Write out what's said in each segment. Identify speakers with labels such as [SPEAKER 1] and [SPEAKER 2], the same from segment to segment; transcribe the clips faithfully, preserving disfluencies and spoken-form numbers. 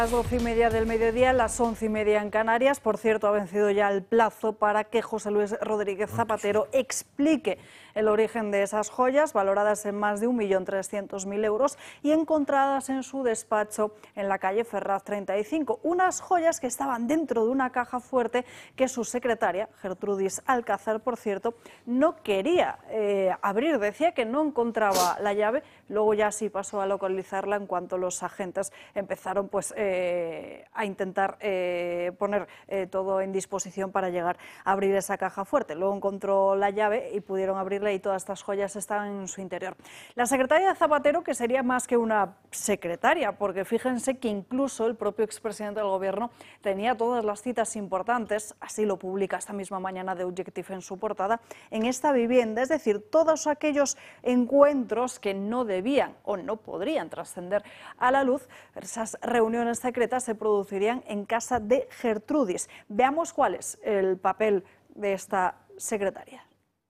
[SPEAKER 1] Las doce y media del mediodía, las once y media en Canarias. Por cierto, ha vencido ya el plazo para que José Luis Rodríguez Zapatero explique el origen de esas joyas, valoradas en más de un millón trescientos mil euros y encontradas en su despacho en la calle Ferraz treinta y cinco. Unas joyas que estaban dentro de una caja fuerte que su secretaria, Gertrudis Alcázar, por cierto, no quería eh, abrir. Decía que no encontraba la llave, luego ya sí pasó a localizarla en cuanto los agentes empezaron pues eh, Eh, a intentar eh, poner eh, todo en disposición para llegar a abrir esa caja fuerte. Luego encontró la llave y pudieron abrirla y todas estas joyas estaban en su interior. La secretaria de Zapatero, que sería más que una secretaria, porque fíjense que incluso el propio expresidente del gobierno tenía todas las citas importantes, así lo publica esta misma mañana The Objective en su portada, en esta vivienda, es decir, todos aquellos encuentros que no debían o no podrían trascender a la luz, esas reuniones secretas se producirían en casa de Gertrudis. Veamos cuál es el papel de esta secretaria.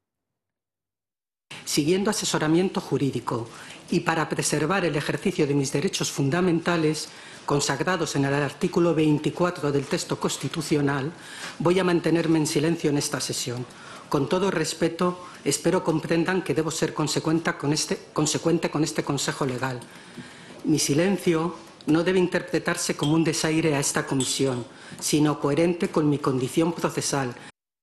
[SPEAKER 2] Siguiendo asesoramiento jurídico y para preservar el ejercicio de mis derechos fundamentales consagrados en el artículo veinticuatro del texto constitucional, voy a mantenerme en silencio en esta sesión. Con todo respeto, espero comprendan que debo ser consecuente con este, consecuente con este consejo legal. Mi silencio no debe interpretarse como un desaire a esta comisión, sino coherente con mi condición procesal.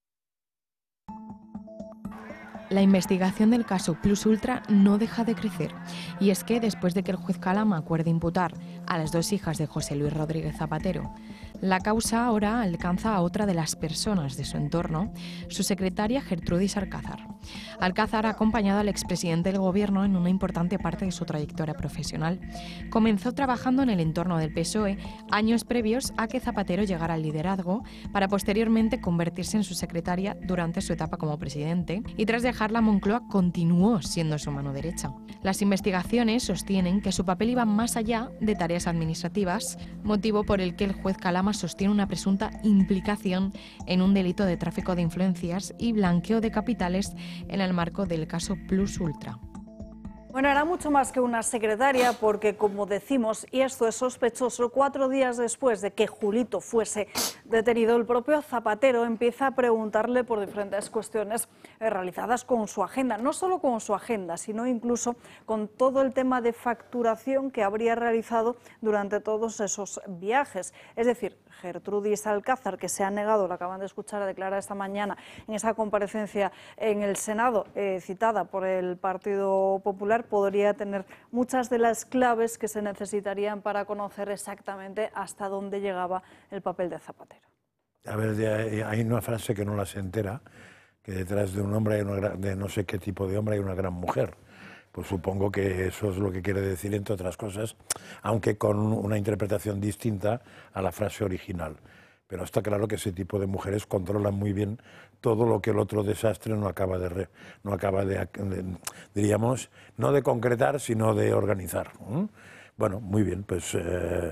[SPEAKER 3] La investigación del caso Plus Ultra no deja de crecer, y es que después de que el juez Calama acuerde imputar a las dos hijas de José Luis Rodríguez Zapatero, la causa ahora alcanza a otra de las personas de su entorno, su secretaria Gertrudis Alcázar. Alcázar ha acompañado al expresidente del gobierno en una importante parte de su trayectoria profesional. Comenzó trabajando en el entorno del P S O E años previos a que Zapatero llegara al liderazgo, para posteriormente convertirse en su secretaria durante su etapa como presidente, y tras dejar la Moncloa continuó siendo su mano derecha. Las investigaciones sostienen que su papel iba más allá de tareas administrativas, motivo por el que el juez Calama sostiene una presunta implicación en un delito de tráfico de influencias y blanqueo de capitales en el marco del caso Plus Ultra.
[SPEAKER 1] Bueno, era mucho más que una secretaria porque, como decimos, y esto es sospechoso, cuatro días después de que Julito fuese detenido, el propio Zapatero empieza a preguntarle por diferentes cuestiones realizadas con su agenda, no solo con su agenda, sino incluso con todo el tema de facturación que habría realizado durante todos esos viajes. Es decir, Gertrudis Alcázar, que se ha negado, lo acaban de escuchar, a declarar esta mañana en esa comparecencia en el Senado, eh, citada por el Partido Popular, podría tener muchas de las claves que se necesitarían para conocer exactamente hasta dónde llegaba el papel de Zapatero.
[SPEAKER 4] A ver, hay una frase que no la se entera, que detrás de un hombre, hay una, de no sé qué tipo de hombre, hay una gran mujer. Pues supongo que eso es lo que quiere decir, entre otras cosas, aunque con una interpretación distinta a la frase original. Pero está claro que ese tipo de mujeres controlan muy bien todo lo que el otro desastre no acaba de, re, no acaba de, de, diríamos, no de concretar, sino de organizar. ¿Mm? Bueno, muy bien, pues eh,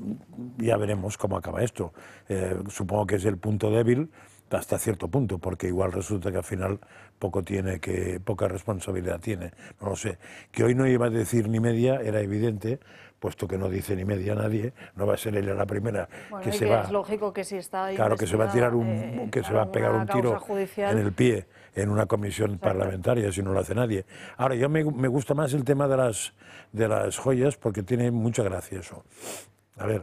[SPEAKER 4] ya veremos cómo acaba esto. Eh, supongo que es el punto débil hasta cierto punto, porque igual resulta que al final poco tiene que, poca responsabilidad tiene, no lo sé. Que hoy no iba a decir ni media era evidente, puesto que no dice ni media a nadie, no va a ser ella la primera
[SPEAKER 1] bueno,
[SPEAKER 4] que
[SPEAKER 1] y
[SPEAKER 4] se
[SPEAKER 1] que
[SPEAKER 4] va.
[SPEAKER 1] Es lógico que si está
[SPEAKER 4] claro que se va a tirar un,
[SPEAKER 1] eh,
[SPEAKER 4] que se va a pegar un tiro
[SPEAKER 1] judicial
[SPEAKER 4] en el pie en una comisión Exacto. parlamentaria si no lo hace nadie. Ahora yo me, me gusta más el tema de las de las joyas porque tiene mucha gracia eso. A ver.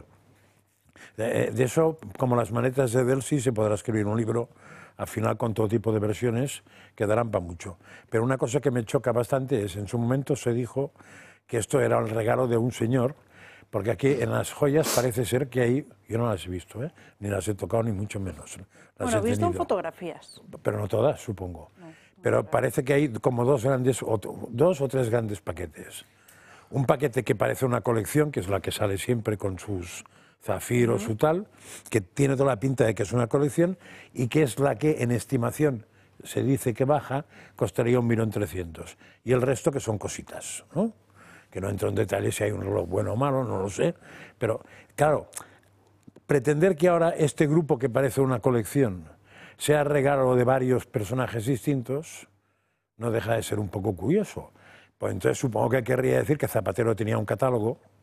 [SPEAKER 4] De, de eso, como las maletas de Delcy, se podrá escribir un libro, al final con todo tipo de versiones, que darán para mucho. Pero una cosa que me choca bastante es, en su momento se dijo que esto era el regalo de un señor, porque aquí en las joyas parece ser que hay, yo no las he visto, ¿eh? Ni las he tocado ni mucho menos. Las
[SPEAKER 1] bueno,
[SPEAKER 4] he
[SPEAKER 1] visto
[SPEAKER 4] tenido.
[SPEAKER 1] en fotografías.
[SPEAKER 4] Pero no todas, supongo.
[SPEAKER 1] No, no
[SPEAKER 4] Pero
[SPEAKER 1] todas.
[SPEAKER 4] Parece que hay como dos, grandes, o, dos o tres grandes paquetes. Un paquete que parece una colección, que es la que sale siempre con sus zafiros uh-huh. o tal, que tiene toda la pinta de que es una colección y que es la que en estimación se dice que baja, costaría un millón trescientos. Y el resto que son cositas, ¿no? Que no entro en detalles si hay un reloj bueno o malo, no lo sé. Pero, claro, pretender que ahora este grupo que parece una colección sea regalo de varios personajes distintos, no deja de ser un poco curioso. Pues entonces supongo que querría decir que Zapatero tenía un catálogo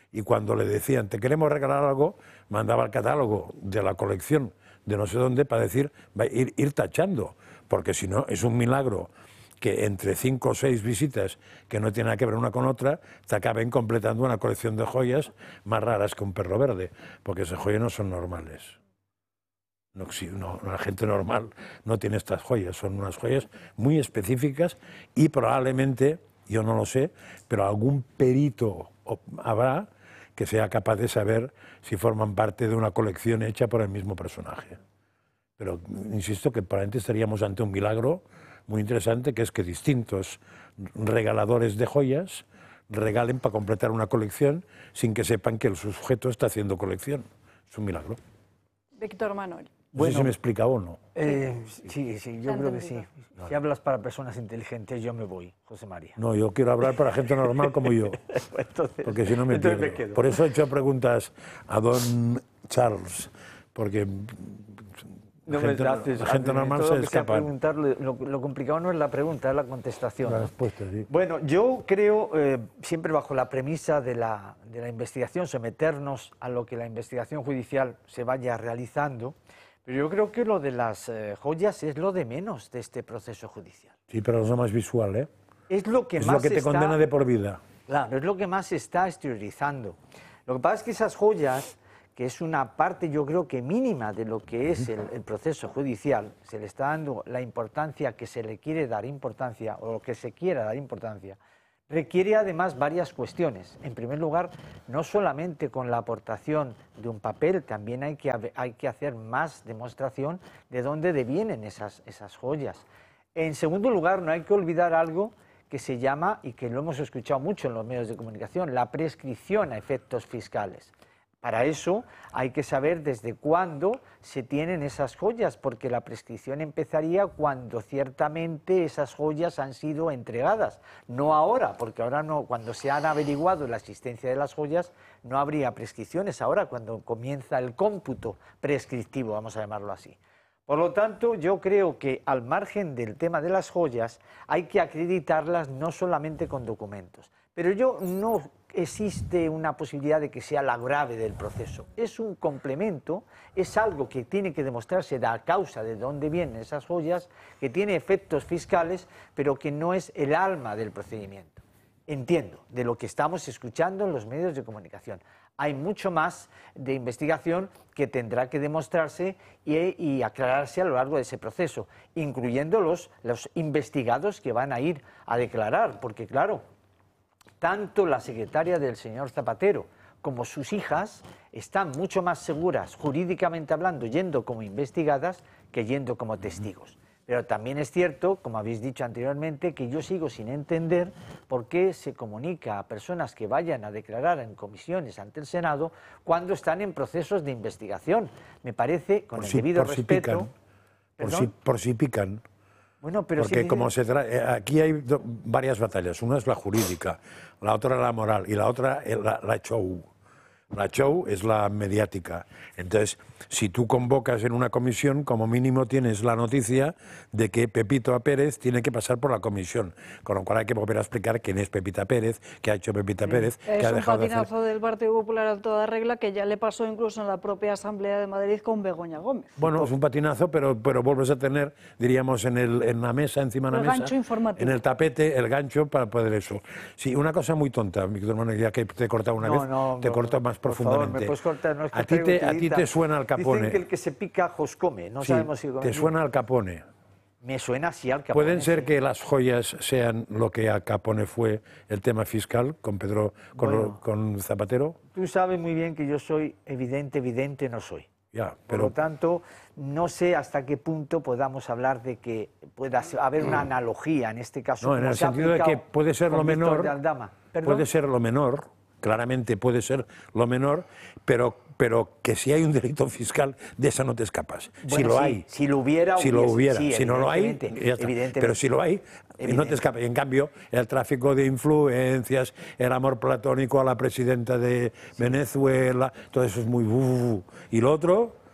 [SPEAKER 4] Y cuando le decían, te queremos regalar algo, mandaba el catálogo de la colección de no sé dónde para decir, va a ir, ir tachando, porque si no es un milagro que entre cinco o seis visitas que no tienen nada que ver una con otra, te acaben completando una colección de joyas más raras que un perro verde, porque esas joyas no son normales. No, no, la gente normal no tiene estas joyas, son unas joyas muy específicas y probablemente, yo no lo sé, pero algún perito habrá que sea capaz de saber si forman parte de una colección hecha por el mismo personaje. Pero insisto que probablemente estaríamos ante un milagro muy interesante, que es que distintos regaladores de joyas regalen para completar una colección sin que sepan que el sujeto está haciendo colección. Es un milagro.
[SPEAKER 1] Víctor Manuel.
[SPEAKER 4] No bueno, sé si me he explicado o no.
[SPEAKER 5] Eh, sí, sí, yo creo que sí. Si hablas para personas inteligentes, yo me voy, José María.
[SPEAKER 4] No, yo quiero hablar para gente normal como yo, entonces, porque si no me pierdo. Me quedo. Por eso he hecho preguntas a don Charles, porque
[SPEAKER 5] no
[SPEAKER 4] la gente,
[SPEAKER 5] me haces,
[SPEAKER 4] la gente normal se escapa.
[SPEAKER 5] Preguntar, lo, lo complicado no es la pregunta, es la contestación.
[SPEAKER 4] La respuesta, sí.
[SPEAKER 5] Bueno, yo creo, eh, siempre bajo la premisa de la, de la investigación, someternos a lo que la investigación judicial se vaya realizando, pero yo creo que lo de las eh, joyas es lo de menos de este proceso judicial.
[SPEAKER 4] Sí, pero es lo más visual, ¿eh?
[SPEAKER 5] Es lo que
[SPEAKER 4] es
[SPEAKER 5] más
[SPEAKER 4] lo que te
[SPEAKER 5] está,
[SPEAKER 4] condena de por vida.
[SPEAKER 5] Claro, es lo que más se está exteriorizando. Lo que pasa es que esas joyas, que es una parte yo creo que mínima de lo que es el, el proceso judicial, se le está dando la importancia que se le quiere dar importancia, o lo que se quiera dar importancia, requiere además varias cuestiones. En primer lugar, no solamente con la aportación de un papel, también hay que, hay que hacer más demostración de dónde devienen esas, esas joyas. En segundo lugar, no hay que olvidar algo que se llama, y que lo hemos escuchado mucho en los medios de comunicación, la prescripción a efectos fiscales. Para eso hay que saber desde cuándo se tienen esas joyas, porque la prescripción empezaría cuando ciertamente esas joyas han sido entregadas, no ahora, porque ahora no, cuando se han averiguado la existencia de las joyas no habría prescripciones, ahora cuando comienza el cómputo prescriptivo, vamos a llamarlo así. Por lo tanto, yo creo que al margen del tema de las joyas hay que acreditarlas no solamente con documentos, pero yo no existe una posibilidad de que sea la grave del proceso. Es un complemento, es algo que tiene que demostrarse a causa de dónde vienen esas joyas, que tiene efectos fiscales, pero que no es el alma del procedimiento. Entiendo, de lo que estamos escuchando en los medios de comunicación. Hay mucho más de investigación que tendrá que demostrarse y, y aclararse a lo largo de ese proceso, incluyendo los, los investigados que van a ir a declarar, porque claro, tanto la secretaria del señor Zapatero como sus hijas están mucho más seguras, jurídicamente hablando, yendo como investigadas que yendo como testigos. Pero también es cierto, como habéis dicho anteriormente, que yo sigo sin entender por qué se comunica a personas que vayan a declarar en comisiones ante el Senado cuando están en procesos de investigación. Me parece, con el debido respeto...
[SPEAKER 4] Por si, por si pican.
[SPEAKER 5] Bueno, pero
[SPEAKER 4] porque
[SPEAKER 5] si
[SPEAKER 4] como se tra... aquí hay do... varias batallas, una es la jurídica, la otra la moral y la otra la, la show. La show es la mediática. Entonces, si tú convocas en una comisión, como mínimo tienes la noticia de que Pepito Pérez tiene que pasar por la comisión, con lo cual hay que volver a explicar quién es Pepita Pérez, qué ha hecho Pepita sí. Pérez,
[SPEAKER 1] es
[SPEAKER 4] qué ha dejado de hacer. Es
[SPEAKER 1] un patinazo del Partido Popular a toda regla que ya le pasó incluso en la propia Asamblea de Madrid con Begoña Gómez.
[SPEAKER 4] Bueno, es un patinazo, pero, pero vuelves a tener, diríamos, en, el, en la mesa, encima de la mesa,
[SPEAKER 1] gancho informativo.
[SPEAKER 4] En el tapete, el gancho para poder eso. Sí, una cosa muy tonta, Víctor Manuel, ya que te he cortado una
[SPEAKER 5] no,
[SPEAKER 4] vez,
[SPEAKER 5] no,
[SPEAKER 4] te
[SPEAKER 5] no,
[SPEAKER 4] corto más profundamente.
[SPEAKER 5] Favor, ¿me puedes cortar? No es que
[SPEAKER 4] a, ti te, a ti te suena Al Capone.
[SPEAKER 5] Dicen que el que se pica ajos come, no
[SPEAKER 4] sí,
[SPEAKER 5] sabemos si...
[SPEAKER 4] ¿Te suena Al Capone?
[SPEAKER 5] Me suena así Al Capone.
[SPEAKER 4] ¿Pueden ser
[SPEAKER 5] sí.
[SPEAKER 4] que las joyas sean lo que Al Capone fue el tema fiscal con Pedro, con,
[SPEAKER 5] bueno,
[SPEAKER 4] con Zapatero?
[SPEAKER 5] Tú sabes muy bien que yo soy evidente, evidente no soy.
[SPEAKER 4] Ya,
[SPEAKER 5] Por
[SPEAKER 4] pero...
[SPEAKER 5] lo tanto, no sé hasta qué punto podamos hablar de que pueda haber una analogía en este caso.
[SPEAKER 4] No, en el sentido de que puede ser lo menor, puede ser lo menor, claramente puede ser lo menor, pero, pero que si hay un delito fiscal, de esa no te escapas.
[SPEAKER 5] Bueno,
[SPEAKER 4] si lo
[SPEAKER 5] sí,
[SPEAKER 4] hay.
[SPEAKER 5] Si lo hubiera,
[SPEAKER 4] si lo hubiera.
[SPEAKER 5] Sí,
[SPEAKER 4] si no lo hay, ya está. Pero si lo hay, no te escapas. Y en cambio, el tráfico de influencias, el amor platónico a la presidenta de sí. Venezuela, todo eso es muy... Uh, y lo otro,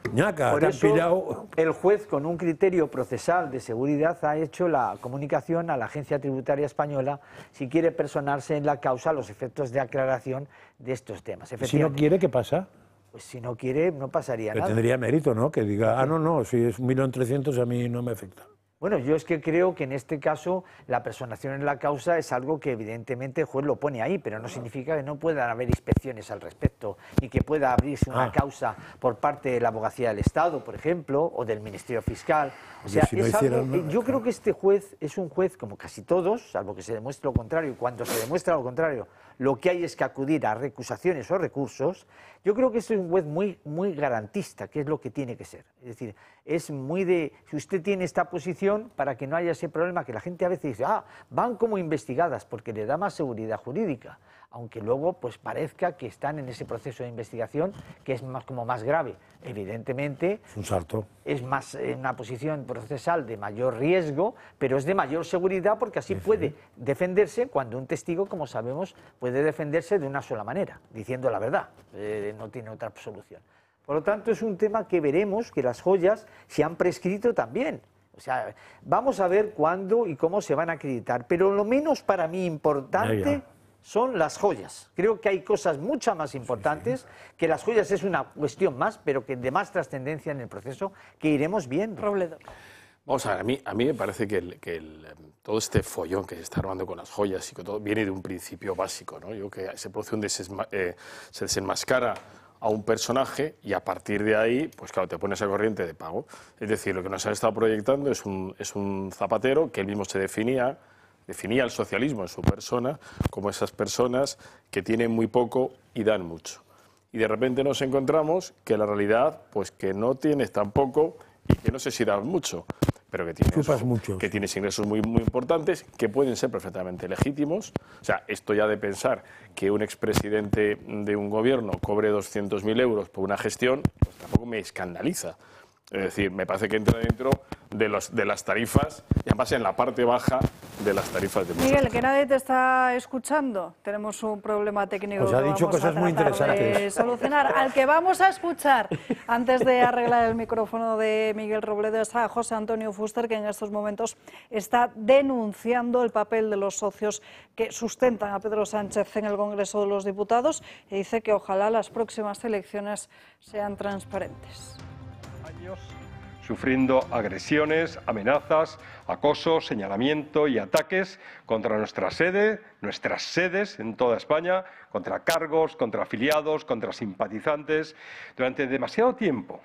[SPEAKER 4] ñaca,
[SPEAKER 5] Por
[SPEAKER 4] te han
[SPEAKER 5] eso,
[SPEAKER 4] pillado.
[SPEAKER 5] el juez, con un criterio procesal de seguridad, ha hecho la comunicación a la Agencia Tributaria Española si quiere personarse en la causa a los efectos de aclaración de estos temas.
[SPEAKER 4] Si no quiere, ¿qué pasa?
[SPEAKER 5] Pues si no quiere, no pasaría
[SPEAKER 4] Pero
[SPEAKER 5] nada.
[SPEAKER 4] tendría mérito, ¿no? Que diga, ah, no, no, si es un millón trescientos a mí no me afecta.
[SPEAKER 5] Bueno, yo es que creo que en este caso la personación en la causa es algo que evidentemente el juez lo pone ahí, pero no significa que no puedan haber inspecciones al respecto y que pueda abrirse una
[SPEAKER 4] Ah.
[SPEAKER 5] causa por parte de la Abogacía del Estado, por ejemplo, o del Ministerio Fiscal. O sea,
[SPEAKER 4] si no
[SPEAKER 5] es algo-
[SPEAKER 4] hicieran nada,
[SPEAKER 5] yo
[SPEAKER 4] claro.
[SPEAKER 5] creo que este juez es un juez como casi todos, salvo que se demuestre lo contrario, y cuando se demuestra lo contrario, lo que hay es que acudir a recusaciones o recursos. Yo creo que es un juez muy, muy garantista, que es lo que tiene que ser. Es decir, es muy de, si usted tiene esta posición, para que no haya ese problema, que la gente a veces dice, ah, van como investigadas, porque le da más seguridad jurídica, aunque luego pues parezca que están en ese proceso de investigación, que es más, como más grave. Evidentemente,
[SPEAKER 4] Es un salto.
[SPEAKER 5] es más en una posición procesal de mayor riesgo, pero es de mayor seguridad porque así puede defenderse cuando un testigo, como sabemos, puede defenderse de una sola manera, diciendo la verdad, eh, no tiene otra solución. Por lo tanto, es un tema que veremos que las joyas se han prescrito también. O sea, vamos a ver cuándo y cómo se van a acreditar, pero lo menos para mí importante
[SPEAKER 4] Ya, ya.
[SPEAKER 5] son las joyas. Creo que hay cosas mucho más importantes, que las joyas es una cuestión más, pero que de más trascendencia en el proceso, que iremos viendo.
[SPEAKER 1] Robledo.
[SPEAKER 6] Vamos a ver, a mí, a mí me parece que, el- que el, em, todo este follón que se está armando con las joyas y que todo viene de un principio básico, ¿no? Yo creo que se produce un desesma- eh, se desenmascara a un personaje y a partir de ahí, pues claro, te pones a corriente de pago. Es decir, lo que nos han estado proyectando es un, es un Zapatero que él mismo se definía, definía el socialismo en su persona como esas personas que tienen muy poco y dan mucho. Y de repente nos encontramos que la realidad, pues que no tienes tan poco y que no sé si das mucho, pero que tienes,
[SPEAKER 4] Chupas mucho,
[SPEAKER 6] que
[SPEAKER 4] sí.
[SPEAKER 6] tienes ingresos muy, muy importantes, que pueden ser perfectamente legítimos. O sea, esto ya de pensar que un expresidente de un gobierno cobre doscientos mil euros por una gestión, pues tampoco me escandaliza. Es decir, me parece que entra dentro de, los, de las tarifas, y además en la parte baja de las tarifas de
[SPEAKER 1] Miguel, que nadie te está escuchando. Tenemos un problema técnico
[SPEAKER 4] Pues ha
[SPEAKER 1] que
[SPEAKER 4] dicho
[SPEAKER 1] vamos
[SPEAKER 4] cosas
[SPEAKER 1] a
[SPEAKER 4] muy
[SPEAKER 1] tratar de
[SPEAKER 4] interesantes.
[SPEAKER 1] solucionar. Al que vamos a escuchar, antes de arreglar el micrófono de Miguel Robledo, es a José Antonio Fuster, que en estos momentos está denunciando el papel de los socios que sustentan a Pedro Sánchez en el Congreso de los Diputados y dice que ojalá las próximas elecciones sean transparentes.
[SPEAKER 7] Años sufriendo agresiones, amenazas, acoso, señalamiento y ataques contra nuestra sede, nuestras sedes en toda España, contra cargos, contra afiliados, contra simpatizantes. Durante demasiado tiempo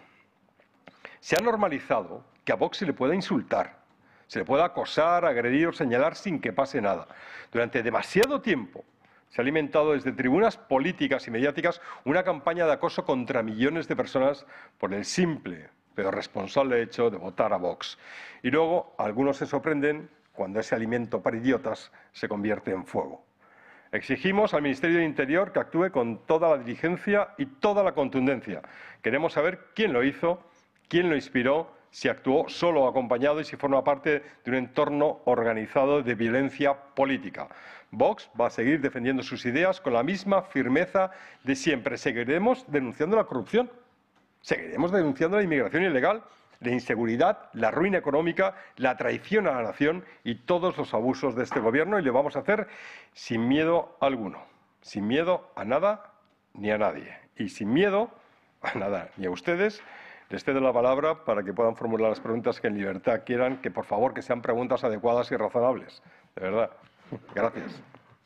[SPEAKER 7] se ha normalizado que a Vox se le pueda insultar, se le pueda acosar, agredir o señalar sin que pase nada. Durante demasiado tiempo se ha alimentado desde tribunas políticas y mediáticas una campaña de acoso contra millones de personas por el simple pero responsable hecho de votar a Vox. Y luego algunos se sorprenden cuando ese alimento para idiotas se convierte en fuego. Exigimos al Ministerio de Interior que actúe con toda la diligencia y toda la contundencia. Queremos saber quién lo hizo, quién lo inspiró, si actuó solo o acompañado y si forma parte de un entorno organizado de violencia política. Vox va a seguir defendiendo sus ideas con la misma firmeza de siempre. Seguiremos denunciando la corrupción. Seguiremos denunciando la inmigración ilegal, la inseguridad, la ruina económica, la traición a la nación y todos los abusos de este gobierno, y lo vamos a hacer sin miedo alguno, sin miedo a nada ni a nadie, y sin miedo a nada ni a ustedes. Les cedo la palabra para que puedan formular las preguntas que en libertad quieran, que por favor que sean preguntas adecuadas y razonables, de verdad. Gracias.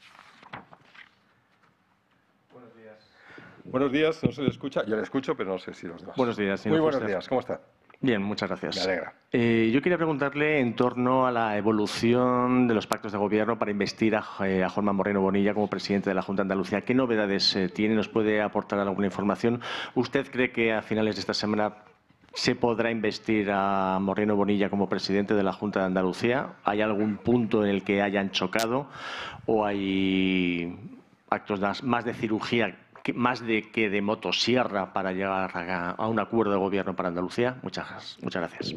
[SPEAKER 7] Buenos días, no se le escucha. Yo le escucho, pero no sé si los demás.
[SPEAKER 8] Buenos días, señor
[SPEAKER 7] Muy buenos
[SPEAKER 8] Fuster.
[SPEAKER 7] días, ¿cómo está?
[SPEAKER 8] Bien, muchas gracias.
[SPEAKER 7] Me alegra.
[SPEAKER 8] Eh, yo quería preguntarle en torno a la evolución de los pactos de gobierno para investir a, eh, a Juanma Moreno Bonilla como presidente de la Junta de Andalucía. ¿Qué novedades eh, tiene? ¿Nos puede aportar alguna información? ¿Usted cree que a finales de esta semana se podrá investir a Moreno Bonilla como presidente de la Junta de Andalucía? ¿Hay algún punto en el que hayan chocado o hay actos más de cirugía, más de que de motosierra para llegar a, a un acuerdo de gobierno para Andalucía? Muchas, muchas gracias.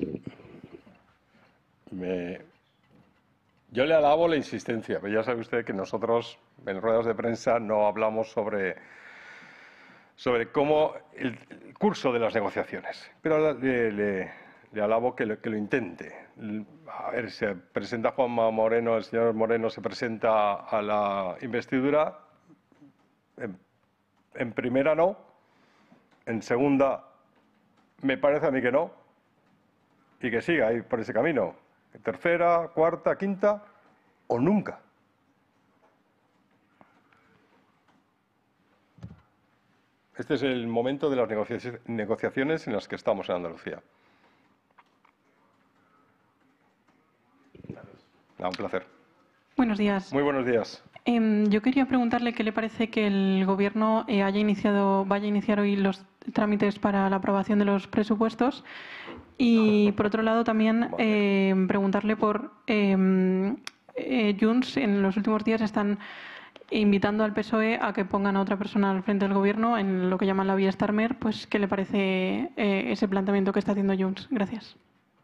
[SPEAKER 7] Me... Yo le alabo la insistencia, pero ya sabe usted que nosotros en ruedas de prensa no hablamos sobre, sobre cómo el, el curso de las negociaciones. Pero le, le, le alabo que lo, que lo intente. A ver, se presenta Juanma Moreno, el señor Moreno se presenta a la investidura. En, en primera no, en segunda me parece a mí que no, y que siga ahí por ese camino. En tercera, cuarta, quinta o nunca. Este es el momento de las negociaciones en las que estamos en Andalucía. Ah, un placer.
[SPEAKER 9] Buenos días.
[SPEAKER 7] Muy buenos días.
[SPEAKER 9] Eh, yo quería preguntarle qué le parece que el Gobierno eh, haya iniciado, vaya a iniciar hoy los trámites para la aprobación de los presupuestos y, por otro lado, también eh, preguntarle por eh, eh, Junts. En los últimos días están invitando al P S O E a que pongan a otra persona al frente del Gobierno en lo que llaman la vía Starmer. Pues, ¿qué le parece eh, ese planteamiento que está haciendo Junts? Gracias.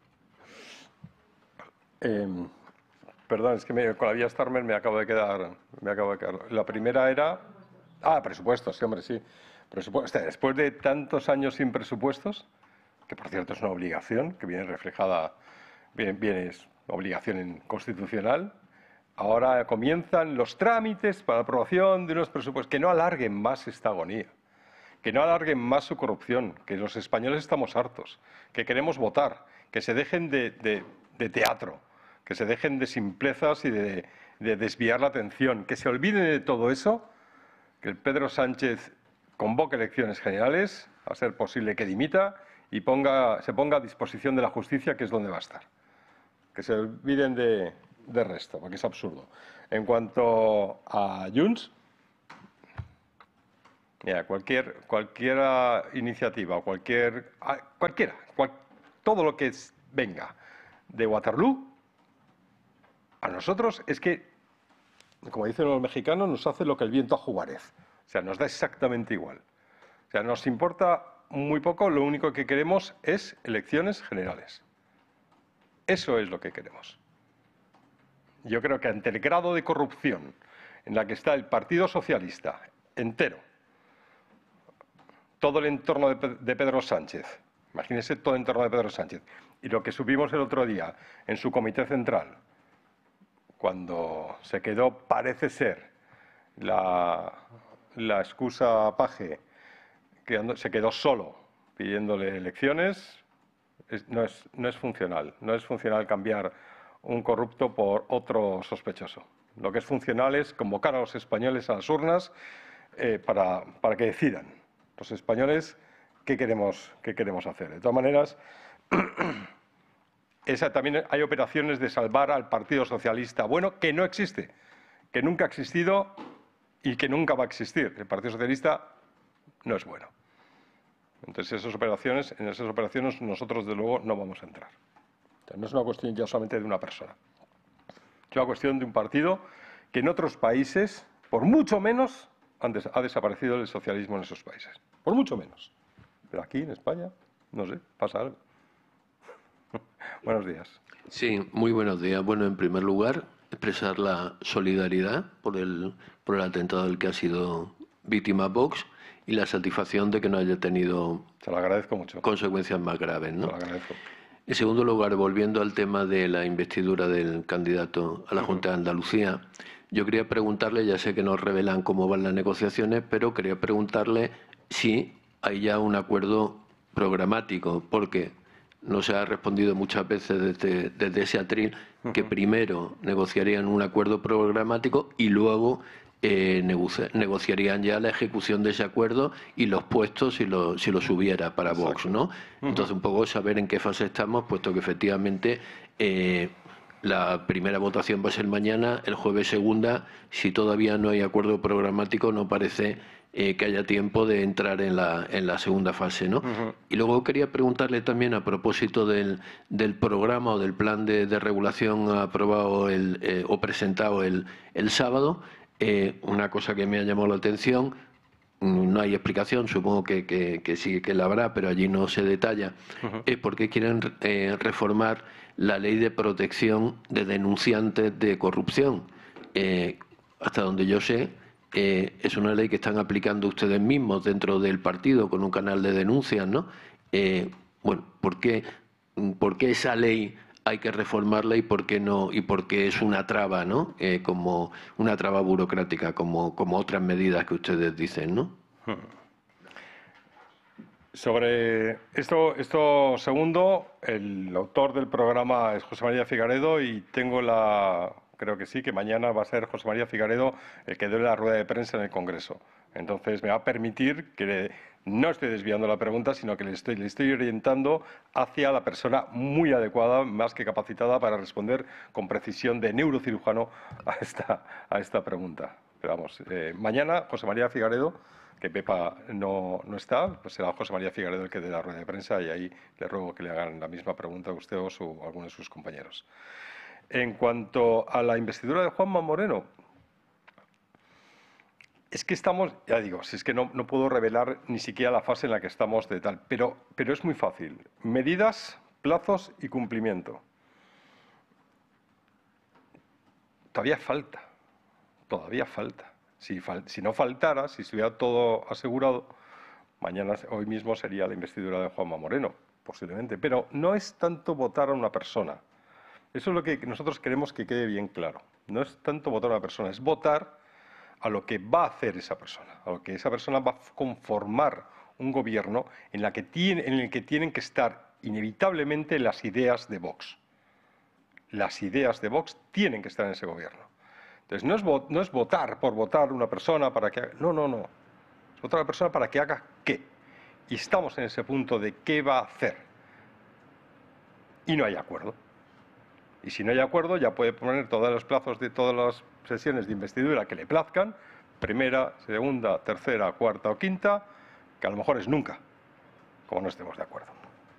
[SPEAKER 7] Eh, perdón, es que me, con la vía Starmer me acabo de quedar, me acabo de quedar. La primera era, ah, presupuestos, sí, hombre, sí. Presupuestos. Después de tantos años sin presupuestos, que por cierto es una obligación que viene reflejada, bien, bien es obligación constitucional. Ahora comienzan los trámites para la aprobación de unos presupuestos. Que no alarguen más esta agonía, que no alarguen más su corrupción, que los españoles estamos hartos, que queremos votar, que se dejen de, de, de teatro, que se dejen de simplezas y de, de desviar la atención, que se olviden de todo eso, que el Pedro Sánchez convoque elecciones generales, a ser posible que dimita y ponga, se ponga a disposición de la justicia, que es donde va a estar. Que se olviden de... de resto, porque es absurdo. En cuanto a Junts, mira, cualquier, cualquier iniciativa, cualquier, cualquiera, cual, todo lo que es, venga de Waterloo, a nosotros es que, como dicen los mexicanos, nos hace lo que el viento a Juárez. O sea, nos da exactamente igual. O sea, nos importa muy poco, lo único que queremos es elecciones generales. Eso es lo que queremos. Yo creo que ante el grado de corrupción en la que está el Partido Socialista entero, todo el entorno de, de Pedro Sánchez, imagínense todo el entorno de Pedro Sánchez, y lo que supimos el otro día en su comité central, cuando se quedó, parece ser, la, la excusa Paje, que se quedó solo pidiéndole elecciones, es, no, es, no es funcional, no es funcional cambiar un corrupto por otro sospechoso. Lo que es funcional es convocar a los españoles a las urnas eh, para, para que decidan los españoles qué queremos, qué queremos hacer. De todas maneras, esa, también hay operaciones de salvar al Partido Socialista bueno, que no existe, que nunca ha existido y que nunca va a existir. El Partido Socialista no es bueno. Entonces, esas operaciones, en esas operaciones nosotros, de luego, no vamos a entrar. No es una cuestión ya solamente de una persona. Es una cuestión de un partido que en otros países, por mucho menos, des ha desaparecido el socialismo en esos países. Por mucho menos. Pero aquí, en España, no sé, pasa algo. Buenos días.
[SPEAKER 10] Sí, muy buenos días. Bueno, en primer lugar, expresar la solidaridad por el, por el atentado del que ha sido víctima Vox y la satisfacción de que no haya tenido
[SPEAKER 7] Se lo agradezco mucho.
[SPEAKER 10] consecuencias más graves, ¿no?
[SPEAKER 7] Se lo agradezco.
[SPEAKER 10] En segundo lugar, volviendo al tema de la investidura del candidato a la Junta de Andalucía, yo quería preguntarle, ya sé que nos revelan cómo van las negociaciones, pero quería preguntarle si hay ya un acuerdo programático, porque no se ha respondido muchas veces desde, desde ese atril que primero negociarían un acuerdo programático y luego eh, negoci negociarían ya la ejecución de ese acuerdo y los puestos si lo, si los hubiera para Vox, ¿no? Entonces, un poco saber en qué fase estamos, puesto que efectivamente eh, la primera votación va a ser mañana, el jueves segunda. Si todavía no hay acuerdo programático, no parece eh, que haya tiempo de entrar en la, en la segunda fase, ¿no? Uh-huh. Y luego quería preguntarle también a propósito del, del programa o del plan de, de regulación aprobado el, eh, o presentado el, el sábado, eh, una cosa que me ha llamado la atención. No hay explicación, supongo que, que, que sí que la habrá, pero allí no se detalla. Uh-huh. Es porque quieren eh, reformar la ley de protección de denunciantes de corrupción. Eh, hasta donde yo sé, Eh, es una ley que están aplicando ustedes mismos dentro del partido con un canal de denuncias, ¿no? Eh, bueno, ¿por qué, ¿por qué esa ley hay que reformarla y por qué no, y por qué es una traba, ¿no? Eh, como una traba burocrática, como, como otras medidas que ustedes dicen, ¿no?
[SPEAKER 7] Sobre esto, esto segundo, el autor del programa es José María Figaredo y tengo la, creo que sí, que mañana va a ser José María Figaredo el que dé la rueda de prensa en el Congreso. Entonces me va a permitir que le, no estoy desviando la pregunta, sino que le estoy, le estoy orientando hacia la persona muy adecuada, más que capacitada para responder con precisión de neurocirujano a esta, a esta pregunta. Pero vamos, eh, mañana José María Figaredo, que Pepa no, no está, pues será José María Figaredo el que dé la rueda de prensa y ahí le ruego que le hagan la misma pregunta a usted o su, a alguno de sus compañeros. En cuanto a la investidura de Juanma Moreno, es que estamos, ya digo, si es que no, no puedo revelar ni siquiera la fase en la que estamos de tal, pero, pero es muy fácil. Medidas, plazos y cumplimiento. Todavía falta, todavía falta. Si, fal, si no faltara, si estuviera todo asegurado, mañana, hoy mismo sería la investidura de Juanma Moreno, posiblemente. Pero no es tanto votar a una persona. Eso es lo que nosotros queremos que quede bien claro. No es tanto votar a una persona, es votar a lo que va a hacer esa persona, a lo que esa persona va a conformar un gobierno en, la que tiene, en el que tienen que estar inevitablemente las ideas de Vox. Las ideas de Vox tienen que estar en ese gobierno. Entonces, no es, no es votar por votar a una persona para que haga... No, no, no. Es votar a una persona para que haga qué. Y estamos en ese punto de qué va a hacer. Y no hay acuerdo. Y si no hay acuerdo, ya puede poner todos los plazos de todas las sesiones de investidura que le plazcan, primera, segunda, tercera, cuarta o quinta, que a lo mejor es nunca, como no estemos de acuerdo.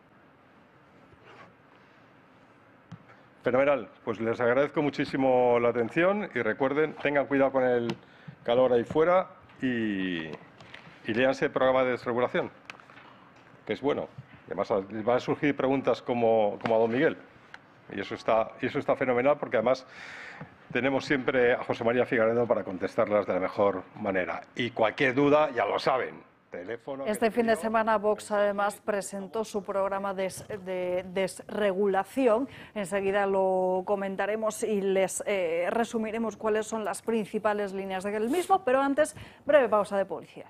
[SPEAKER 7] Fenomenal, pues les agradezco muchísimo la atención y recuerden, tengan cuidado con el calor ahí fuera y, y léanse el programa de desregulación, que es bueno. Además, les van a surgir preguntas como, como a don Miguel. Y eso está, y eso está fenomenal porque además tenemos siempre a José María Figaredo para contestarlas de la mejor manera. Y cualquier duda, ya lo saben. Teléfono
[SPEAKER 1] este fin de semana Vox además presentó su programa de, de desregulación. Enseguida lo comentaremos y les eh, resumiremos cuáles son las principales líneas del mismo, pero antes, breve pausa de publicidad.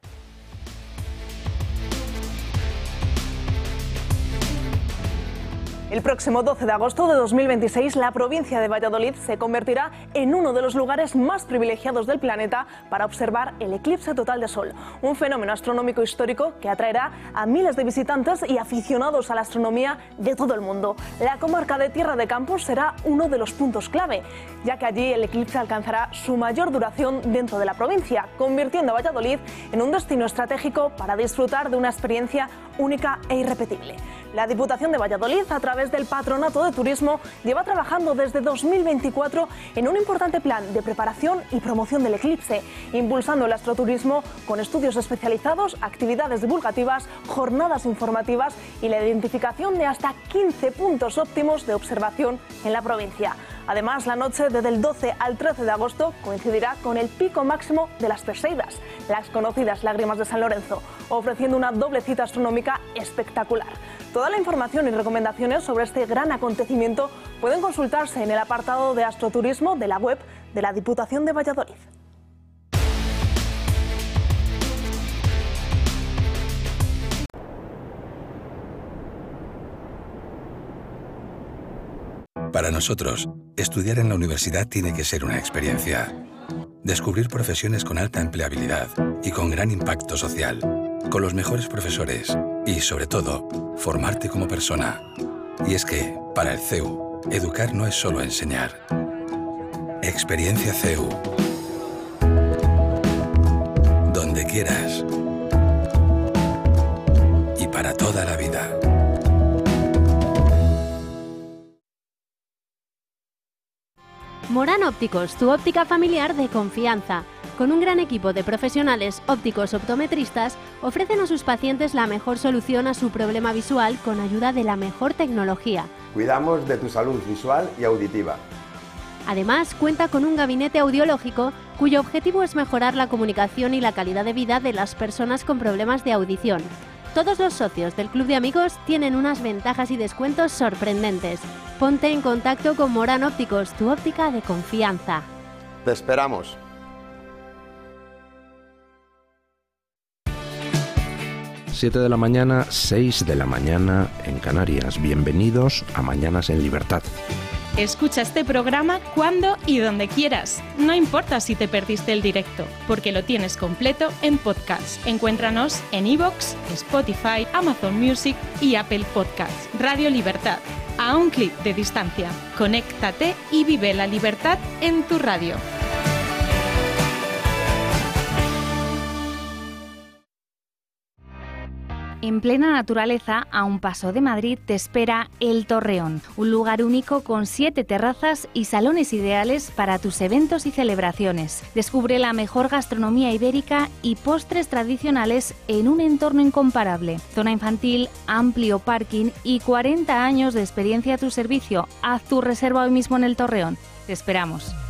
[SPEAKER 1] El próximo doce de agosto de dos mil veintiséis, la provincia de Valladolid se convertirá en uno de los lugares más privilegiados del planeta para observar el eclipse total de Sol, un fenómeno astronómico histórico que atraerá a miles de visitantes y aficionados a la astronomía de todo el mundo. La comarca de Tierra de Campos será uno de los puntos clave, ya que allí el eclipse alcanzará su mayor duración dentro de la provincia, convirtiendo a Valladolid en un destino estratégico para disfrutar de una experiencia única e irrepetible. La Diputación de Valladolid, a través del Patronato de Turismo, lleva trabajando desde dos mil veinticuatro en un importante plan de preparación y promoción del eclipse, impulsando el astroturismo con estudios especializados, actividades divulgativas, jornadas informativas y la identificación de hasta quince puntos óptimos de observación en la provincia. Además, la noche desde el doce al trece de agosto coincidirá con el pico máximo de las Perseidas, las conocidas lágrimas de San Lorenzo, ofreciendo una doble cita astronómica espectacular. Toda la información y recomendaciones sobre este gran acontecimiento pueden consultarse en el apartado de astroturismo de la web de la Diputación de Valladolid.
[SPEAKER 11] Para nosotros, estudiar en la universidad tiene que ser una experiencia. Descubrir profesiones con alta empleabilidad y con gran impacto social, con los mejores profesores y, sobre todo, formarte como persona. Y es que, para el C E U, educar no es solo enseñar. Experiencia C E U. Donde quieras. Y para toda la vida.
[SPEAKER 12] Morán Ópticos, tu óptica familiar de confianza. Con un gran equipo de profesionales ópticos optometristas, ofrecen a sus pacientes la mejor solución a su problema visual con ayuda de la mejor tecnología.
[SPEAKER 13] Cuidamos de tu salud visual y auditiva.
[SPEAKER 12] Además, cuenta con un gabinete audiológico cuyo objetivo es mejorar la comunicación y la calidad de vida de las personas con problemas de audición. Todos los socios del Club de Amigos tienen unas ventajas y descuentos sorprendentes. Ponte en contacto con Morán Ópticos, tu óptica de confianza.
[SPEAKER 13] Te esperamos.
[SPEAKER 14] siete de la mañana, seis de la mañana en Canarias. Bienvenidos a Mañanas en Libertad.
[SPEAKER 15] Escucha este programa cuando y donde quieras. No importa si te perdiste el directo, porque lo tienes completo en podcast. Encuéntranos en iVoox, Spotify, Amazon Music y Apple Podcasts. Radio Libertad, a un clic de distancia. Conéctate y vive la libertad en tu radio.
[SPEAKER 16] En plena naturaleza, a un paso de Madrid, te espera El Torreón, un lugar único con siete terrazas y salones ideales para tus eventos y celebraciones. Descubre la mejor gastronomía ibérica y postres tradicionales en un entorno incomparable. Zona infantil, amplio parking y cuarenta años de experiencia a tu servicio. Haz tu reserva hoy mismo en El Torreón. Te esperamos.